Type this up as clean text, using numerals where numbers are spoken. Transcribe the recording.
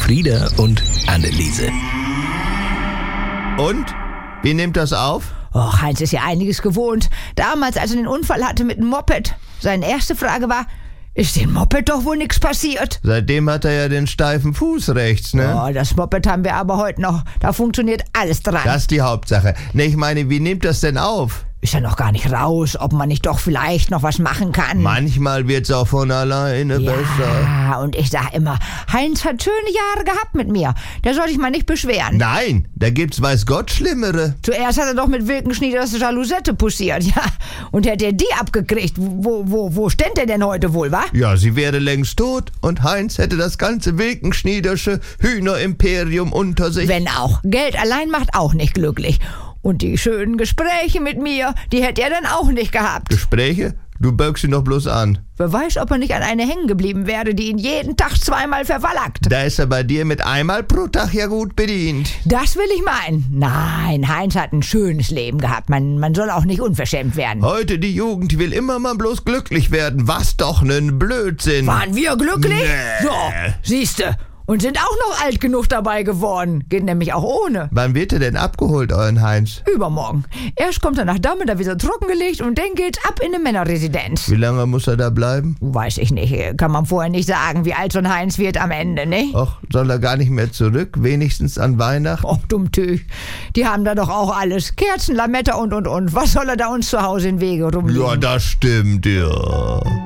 Frieda und Anneliese. Und? Wie nimmt das auf? Och, Heinz ist ja einiges gewohnt. Damals, als er den Unfall hatte mit dem Moped. Seine erste Frage war, ist dem Moped doch wohl nichts passiert? Seitdem hat er ja den steifen Fuß rechts, ne? Oh, das Moped haben wir aber heute noch. Da funktioniert alles dran. Das ist die Hauptsache. Ne, ich meine, wie nimmt das denn auf? Ist ja noch gar nicht raus, ob man nicht doch vielleicht noch was machen kann. Manchmal wird's auch von alleine besser. Ja, und ich sag immer, Heinz hat schöne Jahre gehabt mit mir. Der soll sich mal nicht beschweren. Nein, da gibt's weiß Gott Schlimmere. Zuerst hat er doch mit Wilkenschnieder das Jalousette poussiert, ja. Und hätte er die abgekriegt, wo ständ er denn heute wohl, wa? Ja, sie wäre längst tot und Heinz hätte das ganze Wilkenschniedersche Hühnerimperium unter sich. Wenn auch. Geld allein macht auch nicht glücklich. Und die schönen Gespräche mit mir, die hätte er dann auch nicht gehabt. Gespräche? Du böckst ihn doch bloß an. Wer weiß, ob er nicht an eine hängen geblieben wäre, die ihn jeden Tag zweimal verwallackt. Da ist er bei dir mit einmal pro Tag ja gut bedient. Das will ich meinen. Nein, Heinz hat ein schönes Leben gehabt. Man soll auch nicht unverschämt werden. Heute die Jugend will immer mal bloß glücklich werden. Was doch nen Blödsinn. Waren wir glücklich? Nee. So, siehste. Und sind auch noch alt genug dabei geworden. Geht nämlich auch ohne. Wann wird er denn abgeholt, euren Heinz? Übermorgen. Erst kommt er nach Damme, da wird er trockengelegt und dann geht's ab in eine Männerresidenz. Wie lange muss er da bleiben? Weiß ich nicht. Kann man vorher nicht sagen, wie alt so ein Heinz wird am Ende, ne? Och, soll er gar nicht mehr zurück? Wenigstens an Weihnachten? Och, Dummtüch. Die haben da doch auch alles. Kerzen, Lametta und. Was soll er da uns zu Hause in Wege rumliegen? Ja, das stimmt, ja.